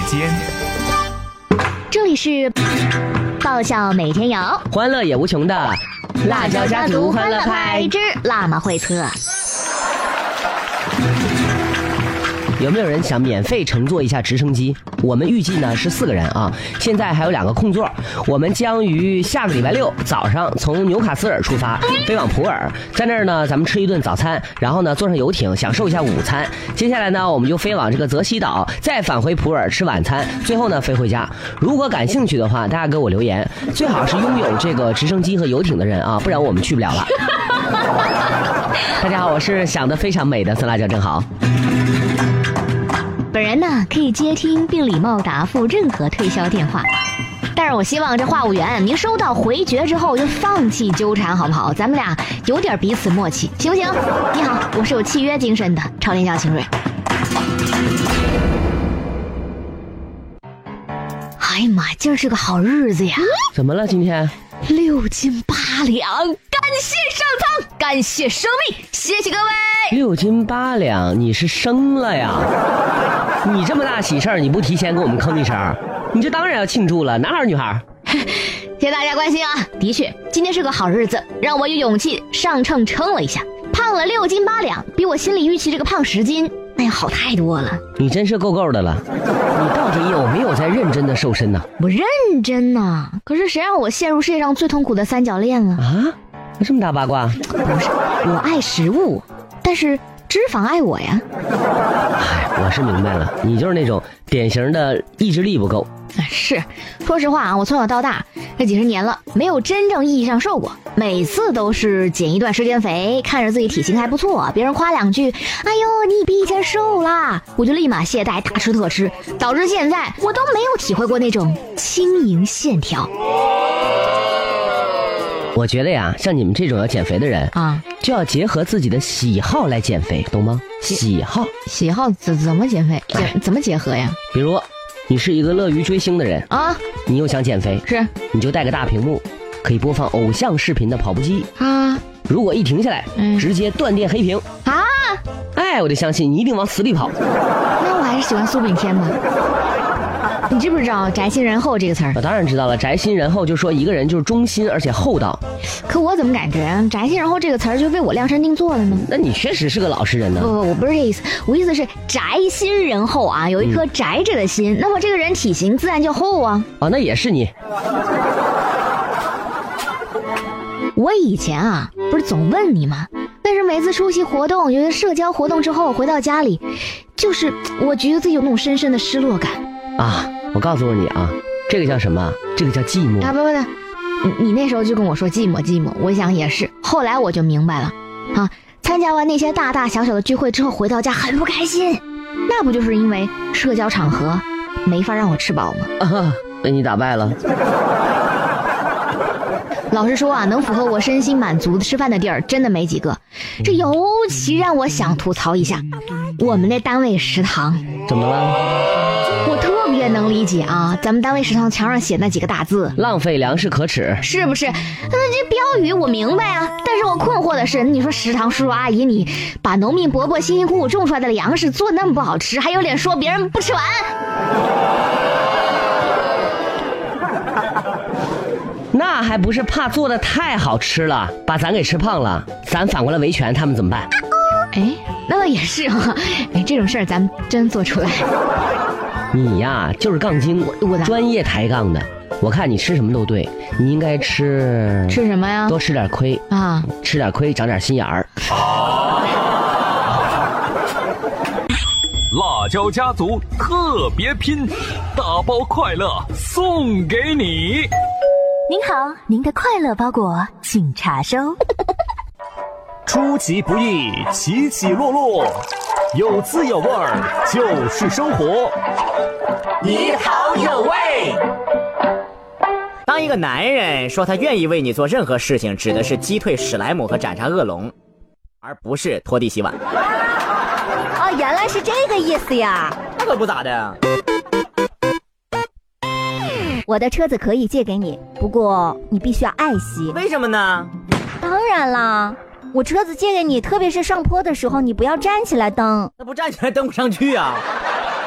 间。 这里是爆笑每天有， 欢乐也无穷的辣椒家族欢乐派之辣妈会测。 有没有人想免费乘坐一下直升机？我们预计呢是4个人啊，现在还有2个空座。我们将于下个礼拜6早上从纽卡斯尔出发，飞往普洱，在那儿呢咱们吃一顿早餐，然后呢坐上游艇享受一下午餐。接下来呢我们就飞往这个泽西岛，再返回普洱吃晚餐，最后呢飞回家。如果感兴趣的话，大家给我留言，最好是拥有这个直升机和游艇的人啊，不然我们去不了了。大家好，我是想得非常美的酸辣椒正好。 本人呢可以接听并礼貌答复任何推销电话，但是我希望这话务员您收到回绝之后就放弃纠缠好不好？咱们俩有点彼此默契，行不行？你好，我是有契约精神的超链小情蕊。哎呀妈，今儿是个好日子呀！ 怎么了今天 ？6斤8两，感谢上苍，感谢生命，谢谢各位。 6斤8两，你是生了呀？你这么大喜事儿，你不提前给我们吭一声，你这当然要庆祝了。男孩女孩？ 谢谢大家关心啊！的确，今天是个好日子，让我有勇气上秤称了一下，胖了6斤8两，比我心里预期这个胖10斤那要好太多了。 你真是够够的了，你到底有没有在认真的瘦身呢？ 我认真呢，可是谁让我陷入世界上最痛苦的3角恋啊？ 啊，这么大八卦？ 不是，我爱食物，但是脂肪爱我呀。 哎，我是明白了，你就是那种典型的意志力不够。 是，说实话啊，我从小到大这几十年了，没有真正意义上瘦过，每次都是减一段时间肥，看着自己体型还不错，别人夸2句，哎呦你比以前瘦啦，我就立马懈怠大吃特吃，导致现在我都没有体会过那种轻盈线条。 我觉得呀，像你们这种要减肥的人啊，就要结合自己的喜好来减肥，懂吗？喜好怎么减肥？怎么结合呀？ 比如你是一个乐于追星的人啊，你又想减肥， 是你就带个大屏幕，可以播放偶像视频的跑步机啊。如果一停下来，直接断电黑屏啊！哎，我就相信你一定往死里跑。 那我还是喜欢苏炳添吧。你知不知道宅心仁厚这个词儿？ 我当然知道了，宅心仁厚就说一个人就是忠心而且厚道。 可我怎么感觉宅心仁厚这个词儿就为我量身定做了呢？ 那你确实是个老实人呢。 不，我不是这意思，我意思是宅心仁厚啊，有一颗宅着的心，那么这个人体型自然就厚啊。 哦，那也是你。 我以前啊，不是总问你吗？但是每次出席活动，有些社交活动之后回到家里，就是我觉得自己有那种深深的失落感啊。我告诉你啊，这个叫什么？这个叫寂寞啊！不，你那时候就跟我说寂寞，我想也是。后来我就明白了，啊，参加完那些大大小小的聚会之后，回到家很不开心，那不就是因为社交场合没法让我吃饱吗？ 啊，被你打败了。 老实说啊，能符合我身心满足的吃饭的地儿真的没几个。这尤其让我想吐槽一下我们那单位食堂。 怎么了？ 我特别能理解啊，咱们单位食堂墙上写那几个大字， 浪费粮食可耻， 是不是？那这标语我明白啊，但是我困惑的是，你说食堂叔叔阿姨，你把农民伯伯辛辛苦苦种出来的粮食做那么不好吃，还有脸说别人不吃完？ 那还不是怕做的太好吃了，把咱给吃胖了，咱反过来维权，他们怎么办？ 哎，那倒也是啊，哎，这种事儿咱们真做出来。 你呀，就是杠精，专业抬杠的。我看你吃什么都对，你应该吃什么呀？ 多吃点亏啊，吃点亏，长点心眼儿。 辣椒家族特别拼，大包快乐送给你。 您好，您的快乐包裹请查收。 出其不意，起起落落，有滋有味儿，就是生活。 你好有味。当一个男人说他愿意为你做任何事情，指的是击退史莱姆和斩杀恶龙，而不是拖地洗碗。 哦，原来是这个意思呀。 那可不咋的。 我的车子可以借给你，不过你必须要爱惜。 为什么呢？ 当然啦，我车子借给你，特别是上坡的时候，你不要站起来蹬。 那不站起来蹬不上去啊。